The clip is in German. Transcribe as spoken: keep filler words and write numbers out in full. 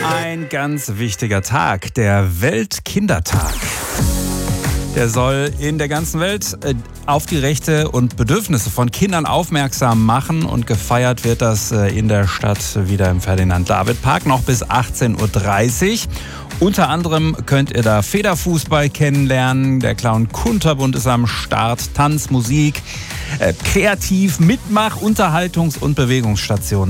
Ein ganz wichtiger Tag, der Weltkindertag. Der soll in der ganzen Welt auf die Rechte und Bedürfnisse von Kindern aufmerksam machen, und gefeiert wird das in der Stadt wieder im Ferdinand-David-Park noch bis achtzehn Uhr dreißig. Unter anderem könnt ihr da Federfußball kennenlernen, der Clown Kunterbund ist am Start, Tanz, Musik, äh, Kreativ-, Mitmach-, Unterhaltungs- und Bewegungsstationen.